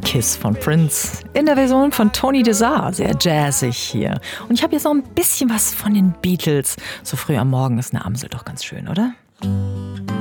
Kiss von Prince in der Version von Tony Desar, sehr jazzig hier. Und ich habe jetzt noch ein bisschen was von den Beatles. So früh am Morgen ist eine Amsel doch ganz schön, oder?